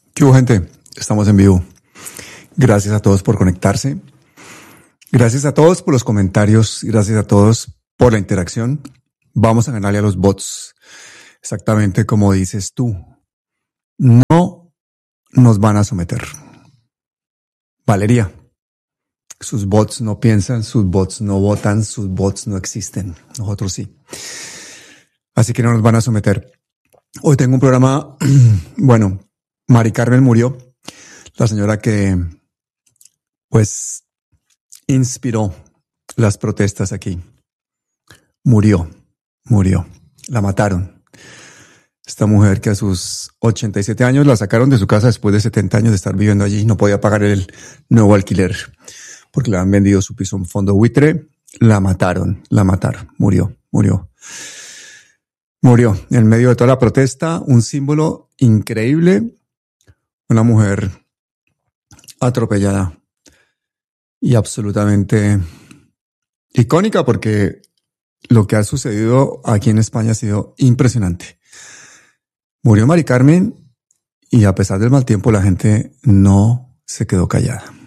¿Qué hubo, gente? Estamos en vivo. Gracias a todos por conectarse. Gracias a todos por los comentarios. Gracias a todos por la interacción. Vamos a ganarle a los bots. Exactamente como dices tú. No nos van a someter. Valeria, sus bots no piensan, sus bots no votan, sus bots no existen. Nosotros sí. Así que no nos van a someter. Hoy tengo un programa, bueno, Mari Carmen murió, la señora que, pues, inspiró las protestas aquí. Murió. La mataron. Esta mujer que a sus 87 años la sacaron de su casa después de 70 años de estar viviendo allí. No podía pagar el nuevo alquiler porque le han vendido su piso a un fondo buitre. La mataron. Murió. En medio de toda la protesta, un símbolo increíble. Una mujer atropellada y absolutamente icónica porque lo que ha sucedido aquí en España ha sido impresionante. Murió Mari Carmen y a pesar del mal tiempo la gente no se quedó callada.